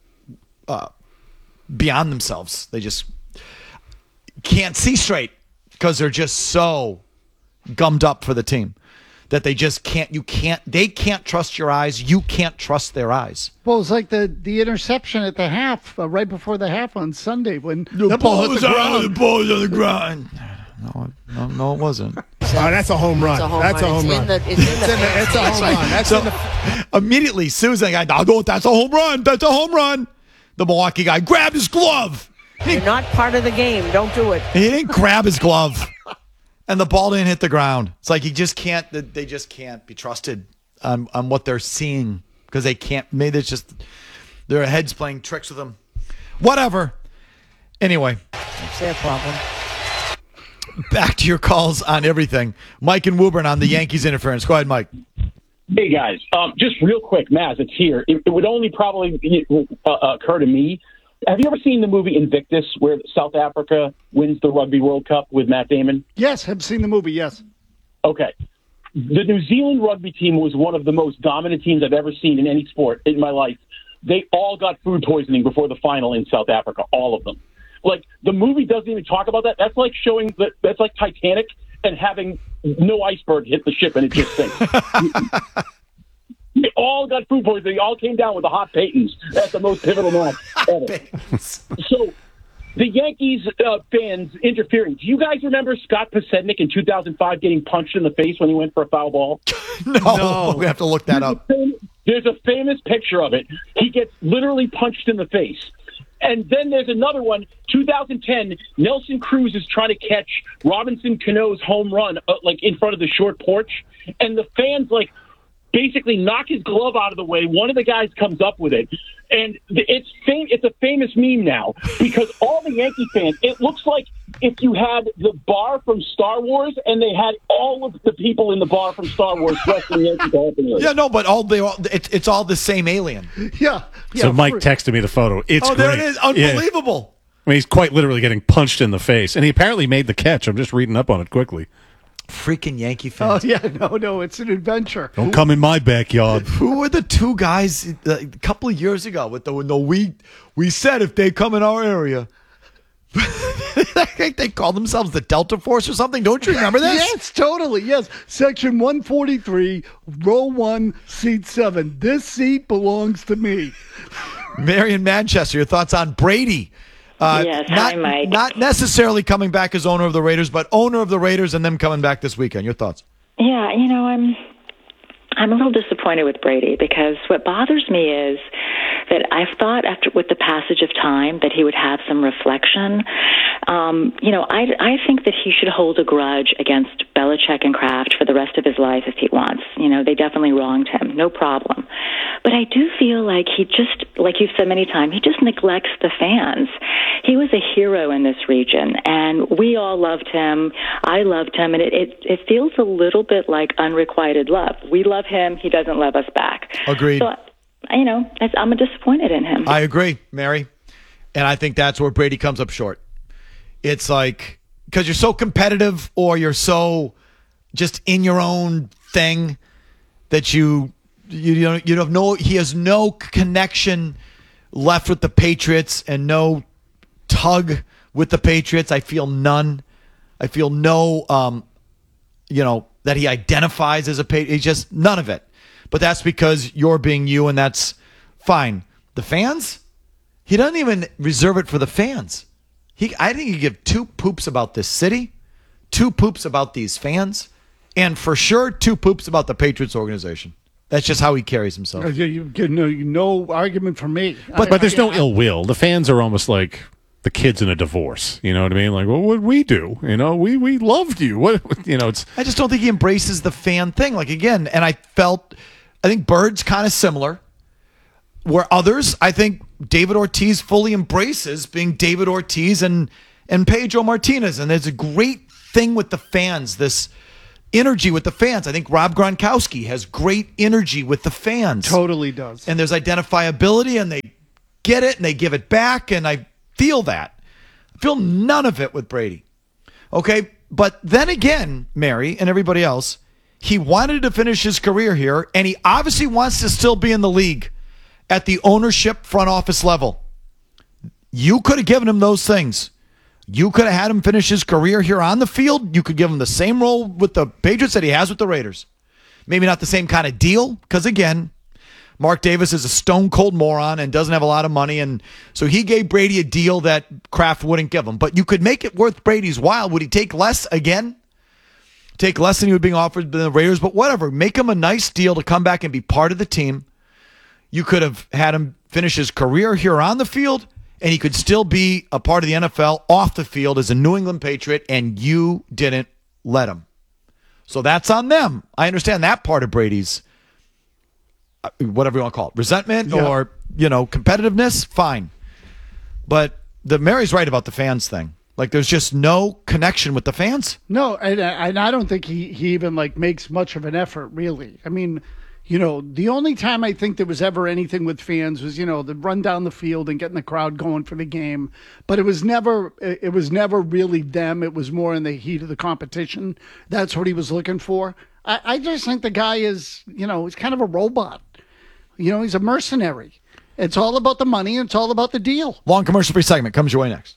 beyond themselves. They just can't see straight because they're just so gummed up for the team that they just can't. They can't trust your eyes. You can't trust their eyes. Well, it's like the interception at the half, right before the half on Sunday when the ball was on the ground. No, it wasn't. That's a home run. That's a home run. It's a home run. So immediately, Susan, I go, that's a home run. That's a home run. The Milwaukee guy grabbed his glove. You're not part of the game. Don't do it. He didn't grab his glove. And the ball didn't hit the ground. It's like they just can't be trusted on what they're seeing because they can't. Maybe it's just their heads playing tricks with them. Whatever. Anyway. That's their problem. Back to your calls on everything. Mike and Woburn on the Yankees interference. Go ahead, Mike. Hey, guys. Just real quick, Maz, it's here. It would only probably occur to me. Have you ever seen the movie Invictus where South Africa wins the Rugby World Cup with Matt Damon? Yes, I've seen the movie, yes. Okay. The New Zealand rugby team was one of the most dominant teams I've ever seen in any sport in my life. They all got food poisoning before the final in South Africa, all of them. Like, the movie doesn't even talk about that. That's like showing that that's like Titanic and having no iceberg hit the ship and it just sinks. They all got food poisoning. They all came down with the hot Paytons. That's the most pivotal match ever. So the Yankees fans interfering. Do you guys remember Scott Pasednik in 2005 getting punched in the face when he went for a foul ball? No. We have to look that up. There's a famous picture of it. He gets literally punched in the face. And then there's another one, 2010, Nelson Cruz is trying to catch Robinson Cano's home run in front of the short porch. And the fans, basically knock his glove out of the way. One of the guys comes up with it. And it's a famous meme now because all the Yankee fans, it looks like if you had the bar from Star Wars and they had all of the people in the bar from Star Wars dressed in Yankee garb. Yeah, no, but it's all the same alien. Yeah. So Mike texted me the photo. It's great. There it is. Unbelievable. Yeah. I mean, he's quite literally getting punched in the face. And he apparently made the catch. I'm just reading up on it quickly. Freaking Yankee fans. Oh, yeah, no, it's an adventure. Don't come in my backyard. Who were the two guys a couple of years ago with we said if they come in our area. I think they call themselves the Delta Force or something. Don't you remember this? Yes, totally. Yes. Section 143, row 1, seat 7. This seat belongs to me. Marion Manchester, your thoughts on Brady? Yes, hi, Mike. Not necessarily coming back as owner of the Raiders, but owner of the Raiders and them coming back this weekend. Your thoughts? Yeah, I'm a little disappointed with Brady because what bothers me is that I've thought with the passage of time that he would have some reflection. I think that he should hold a grudge against Belichick and Kraft for the rest of his life if he wants. They definitely wronged him, no problem. But I do feel like he just, like you've said many times, he just neglects the fans. He was a hero in this region, and we all loved him. I loved him, and it feels a little bit like unrequited love. We love him. He doesn't love us back. Agreed. So, I'm disappointed in him. I agree, Mary. And I think that's where Brady comes up short. It's like, because you're so competitive or you're so just in your own thing that he has no connection left with the Patriots and no tug with the Patriots. I feel none. I feel no, that he identifies as a Patriot. He's just none of it. But that's because you're being you, and that's fine. The fans? He doesn't even reserve it for the fans. I think he give two poops about this city, two poops about these fans, and for sure two poops about the Patriots organization. That's just how he carries himself. You get no argument from me. But there's no ill will. The fans are almost like the kids in a divorce. You know what I mean? Like, well, what did we do? You know, we loved you. What, you know, it's. I just don't think he embraces the fan thing. Like, again, and I think Bird's kind of similar. Where others, I think David Ortiz fully embraces being David Ortiz and Pedro Martinez. And there's a great thing with the fans, this energy with the fans. I think Rob Gronkowski has great energy with the fans. Totally does. And there's identifiability, and they get it, and they give it back, and I feel that. I feel none of it with Brady. Okay, but then again, Mary and everybody else, he wanted to finish his career here, and he obviously wants to still be in the league at the ownership front office level. You could have given him those things. You could have had him finish his career here on the field. You could give him the same role with the Patriots that he has with the Raiders. Maybe not the same kind of deal, because again, Mark Davis is a stone-cold moron and doesn't have a lot of money, and so he gave Brady a deal that Kraft wouldn't give him. But you could make it worth Brady's while. Would he take less again? Take less than he was being offered than the Raiders, but whatever. Make him a nice deal to come back and be part of the team. You could have had him finish his career here on the field, and he could still be a part of the NFL off the field as a New England Patriot, and you didn't let him. So that's on them. I understand that part of Brady's, whatever you want to call it, resentment or, competitiveness, fine. But Mary's right about the fans thing. Like, there's just no connection with the fans. No, and I don't think he even, makes much of an effort, really. I mean, the only time I think there was ever anything with fans was, the run down the field and getting the crowd going for the game. But it was never really them. It was more in the heat of the competition. That's what he was looking for. I just think the guy is, he's kind of a robot. He's a mercenary. It's all about the money, and it's all about the deal. Long commercial-free segment comes your way next.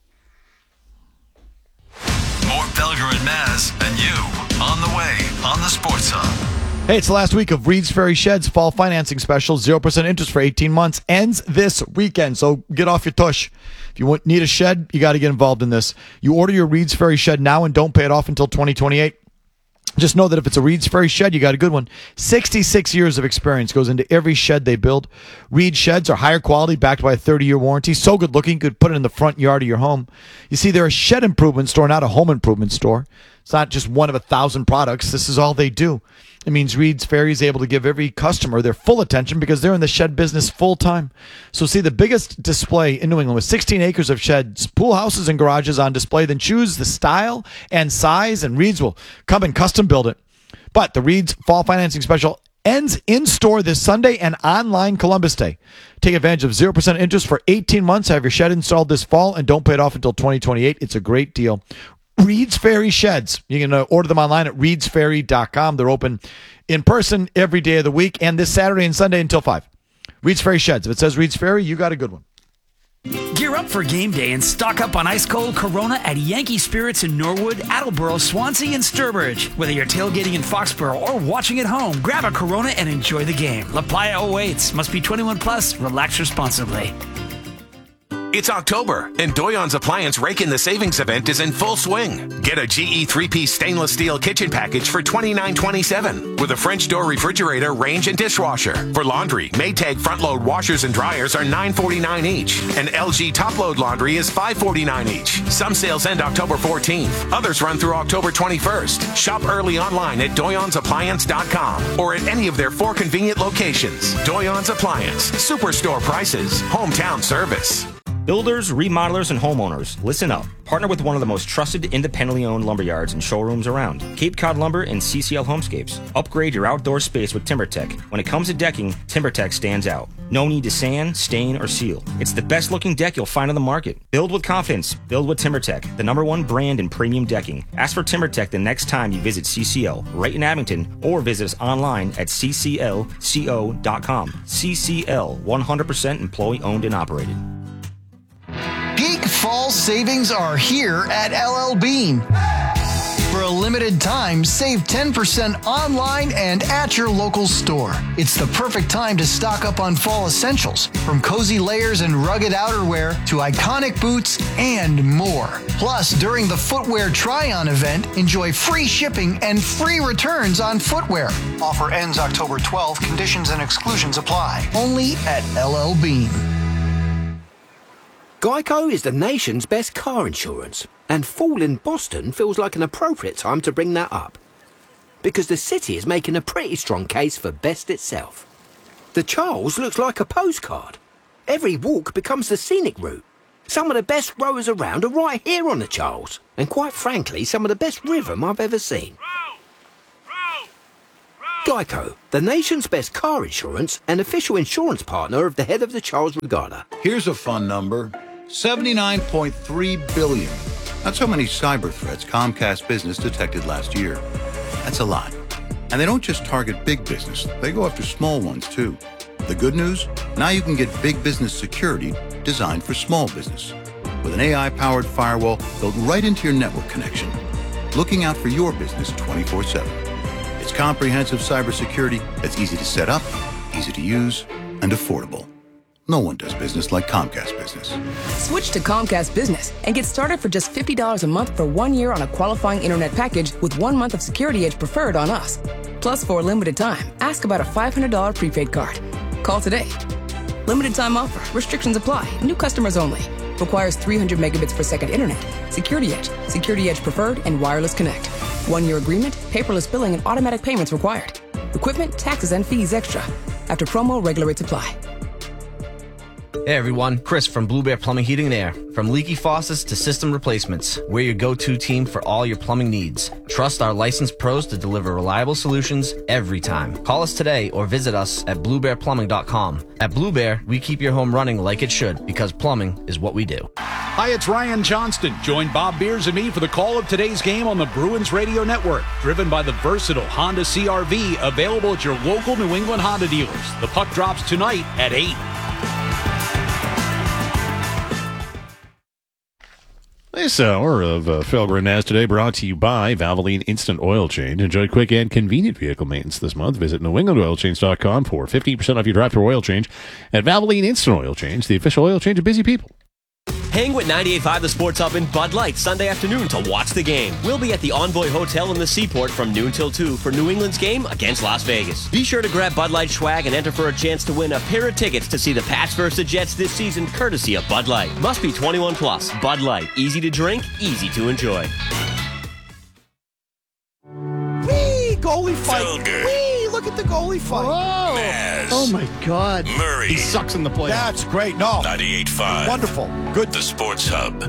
More Felger and Maz and you on the way on the Sports Hub. Hey, it's the last week of Reed's Ferry Shed's fall financing special. 0% interest for 18 months. Ends this weekend, so get off your tush. If you need a shed, you got to get involved in this. You order your Reed's Ferry Shed now and don't pay it off until 2028. Just know that if it's a Reed's Ferry Shed, you got a good one. 66 years of experience goes into every shed they build. Reed sheds are higher quality, backed by a 30-year warranty. So good looking, you could put it in the front yard of your home. You see, they're a shed improvement store, not a home improvement store. It's not just one of 1,000 products. This is all they do. It means Reed's Ferry is able to give every customer their full attention because they're in the shed business full time. So see the biggest display in New England with 16 acres of sheds, pool houses, and garages on display. Then choose the style and size, and Reed's will come and custom build it. But the Reed's Fall Financing Special ends in-store this Sunday and online Columbus Day. Take advantage of 0% interest for 18 months. Have your shed installed this fall and don't pay it off until 2028. It's a great deal. Reed's Ferry Sheds. You can order them online at reedsferry.com. They're open in person every day of the week and this Saturday and Sunday until 5. Reed's Ferry Sheds. If it says Reed's Ferry, you got a good one. Gear up for game day and stock up on ice-cold Corona at Yankee Spirits in Norwood, Attleboro, Swansea, and Sturbridge. Whether you're tailgating in Foxborough or watching at home, grab a Corona and enjoy the game. La Playa awaits. Must be 21 plus. Relax responsibly. It's October, and Doyon's Appliance Rake in the Savings event is in full swing. Get a GE 3-piece stainless steel kitchen package for $29.27 with a French door refrigerator, range, and dishwasher. For laundry, Maytag front-load washers and dryers are $9.49 each, and LG top-load laundry is $5.49 each. Some sales end October 14th. Others run through October 21st. Shop early online at DoyonsAppliance.com or at any of their 4 convenient locations. Doyon's Appliance. Superstore prices. Hometown service. Builders, remodelers, and homeowners, listen up. Partner with one of the most trusted independently owned lumberyards and showrooms around, Cape Cod Lumber and CCL Homescapes. Upgrade your outdoor space with TimberTech. When it comes to decking, TimberTech stands out. No need to sand, stain, or seal. It's the best looking deck you'll find on the market. Build with confidence. Build with TimberTech, the #1 brand in premium decking. Ask for TimberTech the next time you visit CCL, right in Abington, or visit us online at cclco.com. CCL, 100% employee owned and operated. Peak fall savings are here at LL Bean. For a limited time, save 10% online and at your local store. It's the perfect time to stock up on fall essentials, from cozy layers and rugged outerwear to iconic boots and more. Plus, during the footwear try-on event, enjoy free shipping and free returns on footwear. Offer ends October 12th. Conditions and exclusions apply. Only at LL Bean. Geico is the nation's best car insurance, and fall in Boston feels like an appropriate time to bring that up. Because the city is making a pretty strong case for best itself. The Charles looks like a postcard. Every walk becomes the scenic route. Some of the best rowers around are right here on the Charles, and quite frankly, some of the best rhythm I've ever seen. Geico, the nation's best car insurance and official insurance partner of the head of the Charles Regatta. Here's a fun number. 79.3 billion. That's how many cyber threats Comcast Business detected last year. That's a lot. And they don't just target big business. They go after small ones, too. The good news? Now you can get big business security designed for small business. With an AI-powered firewall built right into your network connection. Looking out for your business 24/7. It's comprehensive cybersecurity that's easy to set up, easy to use, and affordable. No one does business like Comcast Business. Switch to Comcast Business and get started for just $50 a month for 1 year on a qualifying internet package with 1 month of Security Edge preferred on us. Plus, for a limited time, ask about a $500 prepaid card. Call today. Limited time offer. Restrictions apply. New customers only. Requires 300 megabits per second internet. Security Edge. Security Edge preferred and wireless connect. 1 year agreement, paperless billing, and automatic payments required. Equipment, taxes, and fees extra. After promo, regular rates apply. Hey everyone, Chris from Blue Bear Plumbing, Heating and Air. From leaky faucets to system replacements, we're your go-to team for all your plumbing needs. Trust our licensed pros to deliver reliable solutions every time. Call us today or visit us at bluebearplumbing.com. At Blue Bear, we keep your home running like it should because plumbing is what we do. Hi, it's Ryan Johnston. Join Bob Beers and me for the call of today's game on the Bruins Radio Network. Driven by the versatile Honda CR-V, available at your local New England Honda dealers. The puck drops tonight at 8. This hour of Felger and Naz today brought to you by Valvoline Instant Oil Change. Enjoy quick and convenient vehicle maintenance this month. Visit NewEnglandOilChange.com for 15% off your drive-thru oil change at Valvoline Instant Oil Change, the official oil change of busy people. Hang with 98.5 The Sports Hub in Bud Light Sunday afternoon to watch the game. We'll be at the Envoy Hotel in the Seaport from noon till 2 for New England's game against Las Vegas. Be sure to grab Bud Light swag and enter for a chance to win a pair of tickets to see the Pats vs. the Jets this season courtesy of Bud Light. Must be 21 plus. Bud Light. Easy to drink, easy to enjoy. Whee! Goalie fight. Whee! Look at the goalie fight. Oh, Maz. Oh my God. Murray. He sucks in the play. That's great. No. 98.5. Wonderful. Good. The Sports Hub.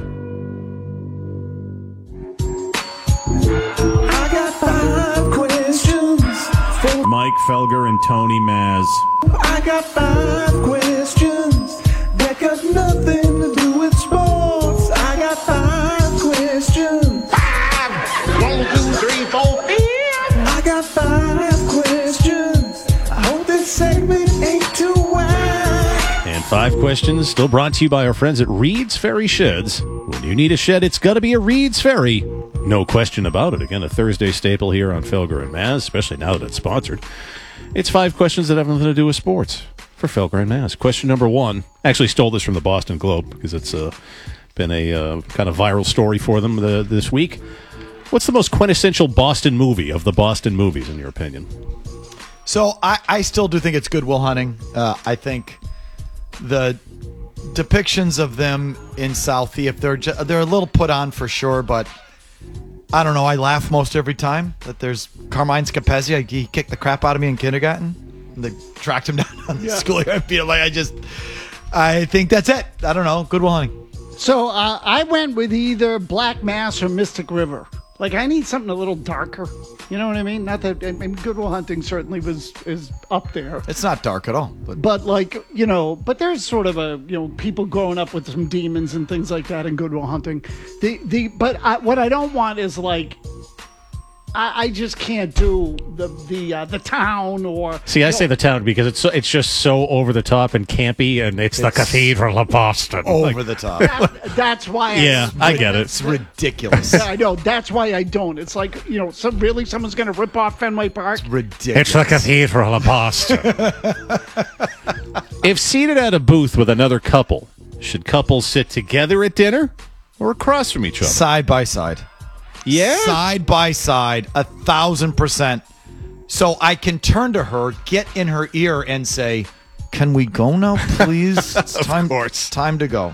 I got 5 questions for Mike Felger and Tony Maz. I got 5 questions that got nothing to do with sports. I got 5 questions. 5, 1, 2, 3, 4, 5. I got 5 questions. I hope this segment ain't too wide. And 5 questions still brought to you by our friends at Reed's Ferry Sheds. When you need a shed, it's got to be a Reed's Ferry. No question about it. Again, a Thursday staple here on Felger and Maz, especially now that it's sponsored. It's 5 questions that have nothing to do with sports for Felger and Maz. Question number 1. Actually stole this from the Boston Globe because it's been a kind of viral story for them this week. What's the most quintessential Boston movie of the Boston movies, in your opinion? So I still do think it's Good Will Hunting. I think the depictions of them in Southie, if they're a little put on for sure, but I don't know. I laugh most every time that there's Carmine Scapezzi. He kicked the crap out of me in kindergarten. And they tracked him down on the school. I feel like I think that's it. I don't know. Good Will Hunting. So I went with either Black Mass or Mystic River. Like, I need something a little darker. You know what I mean? Not that, I mean, Good Will Hunting certainly is up there. It's not dark at all. But like, you know, but there's sort of a, you know, people growing up with some demons and things like that in Good Will Hunting. What I don't want is like, I just can't do the town or. See, I say the town because it's just so over the top and campy, and it's the Cathedral of Boston. Over the top. That's why. I get it. It's ridiculous. Yeah, I know. That's why I don't. It's like, you know, someone's going to rip off Fenway Park. It's ridiculous. It's the Cathedral of Boston. If seated at a booth with another couple, should couples sit together at dinner or across from each other? Side by side. Yeah? Side by side, 1,000%. So I can turn to her, get in her ear, and say, Can we go now, please? It's Of time, course. Time to go.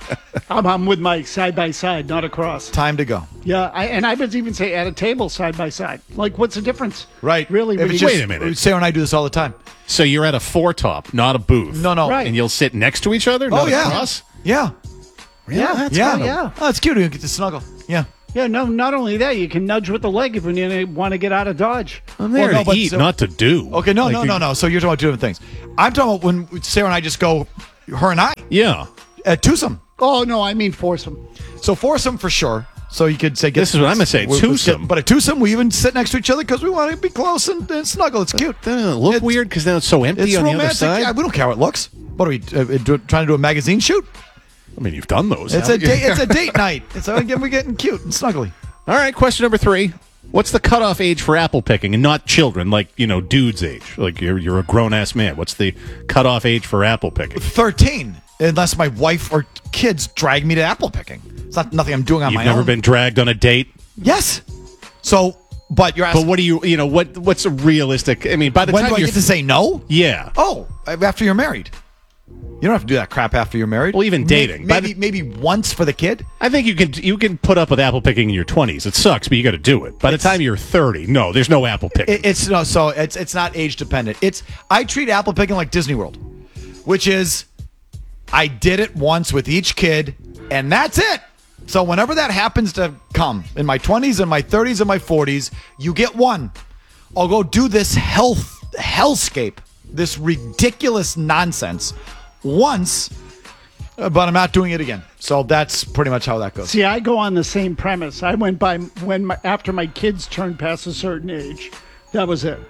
I'm with Mike side by side, not across. Time to go. Yeah, and I would even say at a table side by side. Like, what's the difference? Right. Really? If when it's you- just- Wait a minute. Sarah and I do this all the time. So you're at a four-top, not a booth. No. Right. And you'll sit next to each other, not yeah. across? Yeah. Yeah, that's Yeah. right, yeah. Oh, it's cute. You get to snuggle. Yeah. Yeah, no, not only that, you can nudge with the leg if you want to get out of Dodge. I'm there Well, no, to but eat, so- not to do. Okay, no. So you're talking about two different things. I'm talking about when Sarah and I just go, her and I, Yeah. twosome. Oh, no, I mean foursome. So foursome for sure. So you could say, This is what I'm gonna say, let's twosome. but a twosome, we even sit next to each other because we want to be close and snuggle. It's cute. Doesn't it look weird because then it's so empty It's on romantic. the other side? Yeah, we don't care how it looks. What are we trying to do? A magazine shoot? I mean, you've done those. It's a haven't you? date. It's a date night. It's we're getting cute and snuggly. All right, question number 3. What's the cutoff age for apple picking? And not children, like, dude's age. Like, you're a grown-ass man. What's the cutoff age for apple picking? 13, unless my wife or kids drag me to apple picking. It's not nothing I'm doing on You've my never own. been dragged on a date? Yes. So, but you're asking. But what do what's a realistic? I mean, by the when time do I you're get to say no? Yeah. Oh, after you're married. You don't have to do that crap after you're married. Well, even dating. Maybe once for the kid. I think you can put up with apple picking in your 20s. It sucks, but you got to do it. By the time you're 30, no, there's no apple picking. It's not age dependent. I treat apple picking like Disney World, which is I did it once with each kid, and that's it. So whenever that happens to come in my 20s and my 30s and my 40s, you get one. I'll go do this hellscape, this ridiculous nonsense once, but I'm not doing it again. So that's pretty much how that goes. See, I go on the same premise. I went by after my kids turned past a certain age. That was it.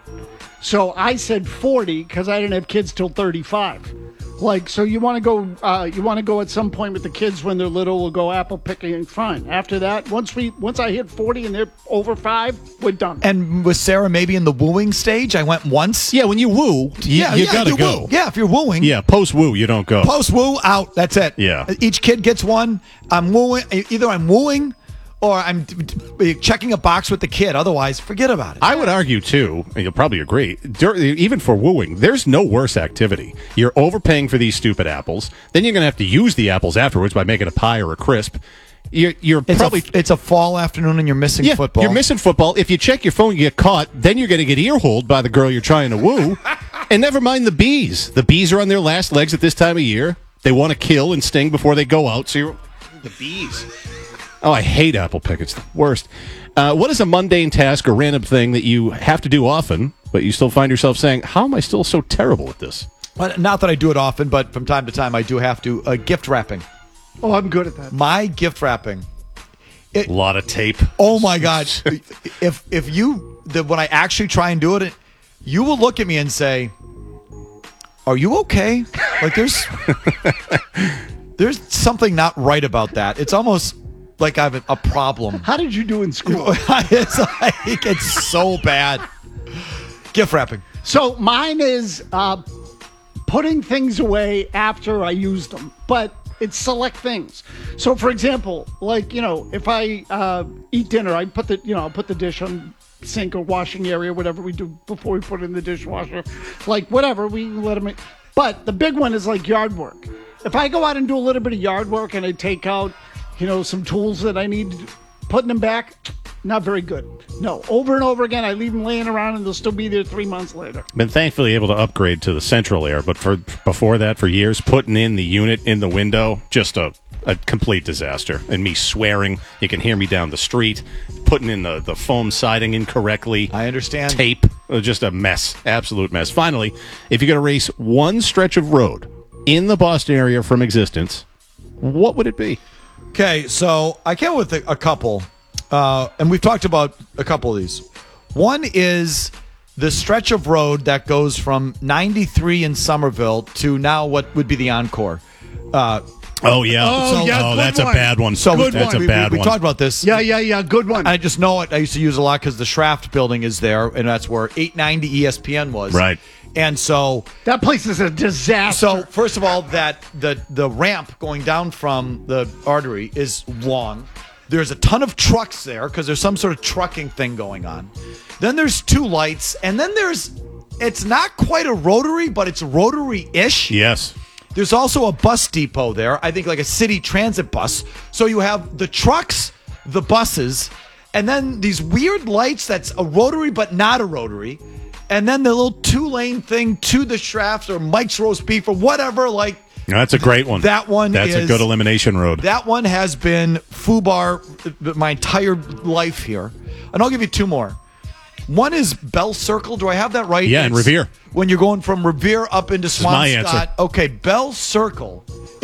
So I said 40 because I didn't have kids till 35. Like, so you want to go at some point with the kids when they're little, we'll go apple picking, fine. After that, once I hit 40 and they're over 5, we're done. And with Sarah, maybe in the wooing stage, I went once. Yeah, when you woo, you gotta go. Woo. Yeah, if you're wooing. Yeah, post woo, you don't go. Post woo, out. That's it. Yeah. Each kid gets one. I'm wooing. Either I'm wooing or I'm checking a box with the kid. Otherwise, forget about it. I would argue, too, and you'll probably agree, even for wooing, there's no worse activity. You're overpaying for these stupid apples. Then you're going to have to use the apples afterwards by making a pie or a crisp. It's a fall afternoon and you're missing football. You're missing football. If you check your phone, you get caught. Then you're going to get ear-holed by the girl you're trying to woo. And never mind the bees. The bees are on their last legs at this time of year. They want to kill and sting before they go out. So you're the bees. Oh, I hate apple pick. It's the worst. What is a mundane task or random thing that you have to do often, but you still find yourself saying, how am I still so terrible at this? Well, not that I do it often, but from time to time I do have to. Gift wrapping. Oh, I'm good at that. My gift wrapping. A lot of tape. Oh, my God. When I actually try and do it, you will look at me and say, are you okay? Like there's something not right about that. It's almost like I have a problem. How did you do in school? It's so bad. Gift wrapping. So mine is putting things away after I use them, but it's select things. So, for example, like, if I eat dinner, I put the dish on sink or washing area, whatever we do before we put it in the dishwasher. Like, whatever, we let them. But the big one is like yard work. If I go out and do a little bit of yard work and I take out, some tools that I need, putting them back, not very good. No, over and over again, I leave them laying around and they'll still be there 3 months later. Been thankfully able to upgrade to the central air, but before that, for years, putting in the unit in the window, just a complete disaster. And me swearing, you can hear me down the street, putting in the foam siding incorrectly. I understand. Tape, just a mess, absolute mess. Finally, if you're going to erase one stretch of road in the Boston area from existence, what would it be? Okay, so I came up with a couple, and we've talked about a couple of these. One is the stretch of road that goes from 93 in Somerville to now what would be the Encore. Oh, yeah. That's a bad one. So that's a bad one. We talked about this. Yeah, good one. I just know it. I used to use a lot because the Schraft building is there, and that's where 890 ESPN was. Right. And so that place is a disaster. So first of all, that the ramp going down from the artery is long. There's a ton of trucks there because there's some sort of trucking thing going on. Then there's two lights, and then there's It's not quite a rotary, but it's rotary-ish. Yes. There's also a bus depot there, I think like a city transit bus. So you have the trucks, the buses, and then these weird lights that's a rotary but not a rotary. And then the little 2-lane thing to the Schrafft's or Mike's Roast Beef or whatever. Like That's a great one. That's a good elimination road. That one has been FUBAR my entire life here. And I'll give you 2 more. One is Bell Circle. Do I have that right? Yeah, in Revere. When you're going from Revere up into This is my Swampscott. answer. Okay, Bell Circle